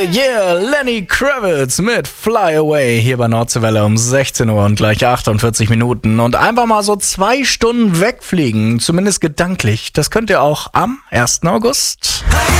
Yeah, Lenny Kravitz mit Fly Away hier bei Nordseewelle um 16 Uhr und gleich 48 Minuten. Und einfach mal so 2 Stunden wegfliegen, zumindest gedanklich. Das könnt ihr auch am 1. August.